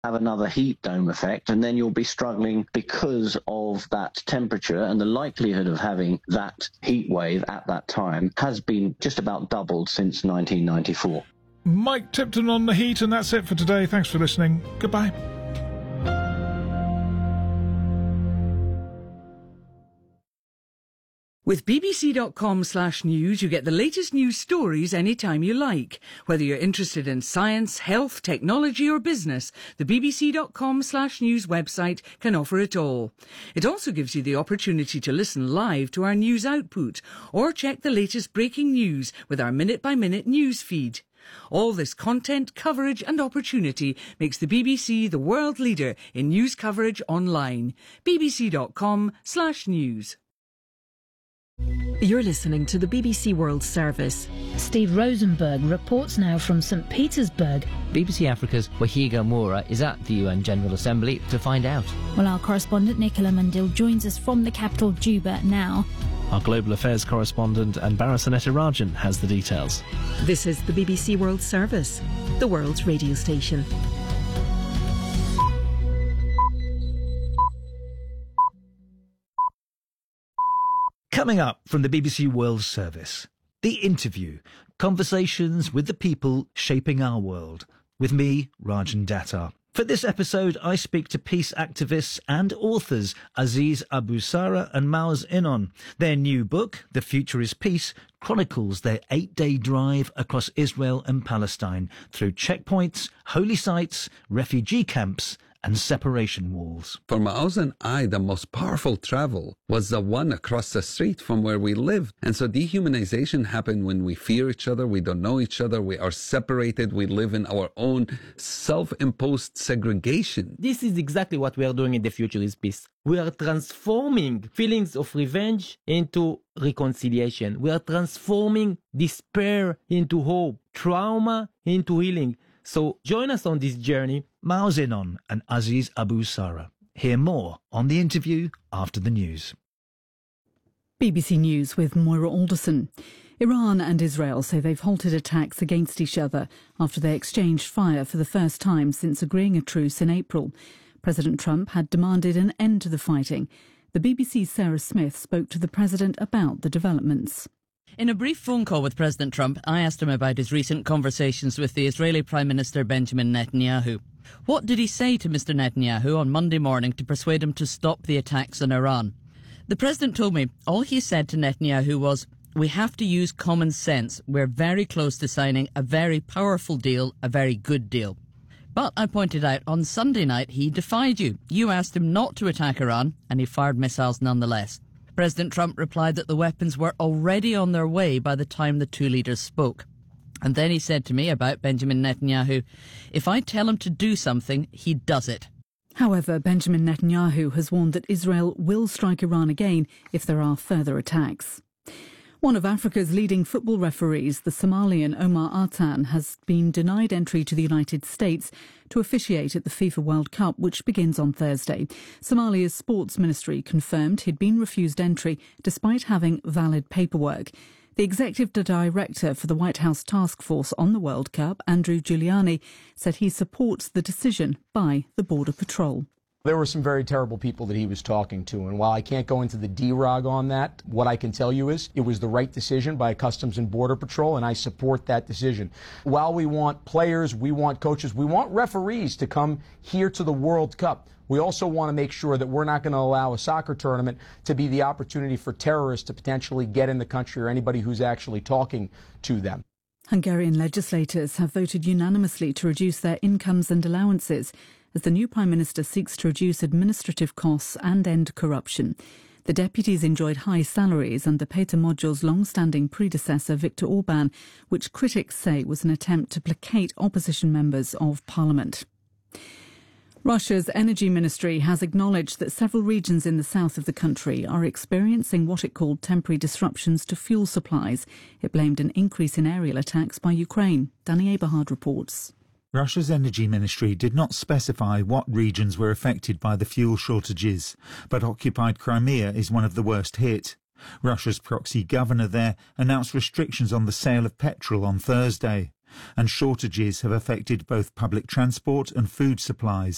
have another heat dome effect, and then you'll be struggling because of that temperature, and the likelihood of having that heat wave at that time has been just about doubled since 1994. Mike Tipton on the heat, and that's it for today. Thanks for listening. Goodbye. With bbc.com/news, you get the latest news stories anytime you like. Whether you're interested in science, health, technology or business, the bbc.com/news website can offer it all. It also gives you the opportunity to listen live to our news output or check the latest breaking news with our minute-by-minute news feed. All this content, coverage and opportunity makes the BBC the world leader in news coverage online. bbc.com/news. You're listening to the BBC World Service. Steve Rosenberg reports now from St. Petersburg. BBC Africa's Wahiga Moura is at the UN General Assembly to find out. Well, our correspondent Nicola Mundil joins us from the capital, Juba, now. Our Global Affairs correspondent Anbara Sanetarajan has the details. This is the BBC World Service, the world's radio station. Coming up from the BBC World Service, The Interview, conversations with the people shaping our world, with me, Rajan Datar. For this episode, I speak to peace activists and authors Aziz Abu Sara and Maoz Inon. Their new book, The Future is Peace, chronicles their 8-day drive across Israel and Palestine through checkpoints, holy sites, refugee camps and separation walls. For Maoz and I, the most powerful travel was the one across the street from where we lived. And so dehumanization happened when we fear each other, we don't know each other, we are separated, we live in our own self-imposed segregation. This is exactly what we are doing in The Future is Peace. We are transforming feelings of revenge into reconciliation. We are transforming despair into hope, trauma into healing. So join us on this journey. Maoz Inon and Aziz Abu Sara. Hear more on The Interview after the news. BBC News with Moira Alderson. Iran and Israel say they've halted attacks against each other after they exchanged fire for the first time since agreeing a truce in April. President Trump had demanded an end to the fighting. The BBC's Sarah Smith spoke to the president about the developments. In a brief phone call with President Trump, I asked him about his recent conversations with the Israeli Prime Minister Benjamin Netanyahu. What did he say to Mr. Netanyahu on Monday morning to persuade him to stop the attacks on Iran? The President told me all he said to Netanyahu was, "We have to use common sense. We're very close to signing a very powerful deal, a very good deal." But I pointed out on Sunday night he defied you. You asked him not to attack Iran, and he fired missiles nonetheless. President Trump replied that the weapons were already on their way by the time the two leaders spoke. And then he said to me about Benjamin Netanyahu, if I tell him to do something, he does it. However, Benjamin Netanyahu has warned that Israel will strike Iran again if there are further attacks. One of Africa's leading football referees, the Somalian Omar Artan, has been denied entry to the United States to officiate at the FIFA World Cup, which begins on Thursday. Somalia's sports ministry confirmed he'd been refused entry despite having valid paperwork. The executive director for the White House Task Force on the World Cup, Andrew Giuliani, said he supports the decision by the Border Patrol. There were some very terrible people that he was talking to, and while I can't go into the DROG on that, what I can tell you is it was the right decision by Customs and Border Patrol, and I support that decision. While we want players, we want coaches, we want referees to come here to the World Cup, we also want to make sure that we're not going to allow a soccer tournament to be the opportunity for terrorists to potentially get in the country or anybody who's actually talking to them. Hungarian legislators have voted unanimously to reduce their incomes and allowances as the new Prime Minister seeks to reduce administrative costs and end corruption. The deputies enjoyed high salaries under Peter Modjo's long-standing predecessor Viktor Orban, which critics say was an attempt to placate opposition members of parliament. Russia's energy ministry has acknowledged that several regions in the south of the country are experiencing what it called temporary disruptions to fuel supplies. It blamed an increase in aerial attacks by Ukraine. Danny Eberhard reports. Russia's energy ministry did not specify what regions were affected by the fuel shortages, but occupied Crimea is one of the worst hit. Russia's proxy governor there announced restrictions on the sale of petrol on Thursday, and shortages have affected both public transport and food supplies.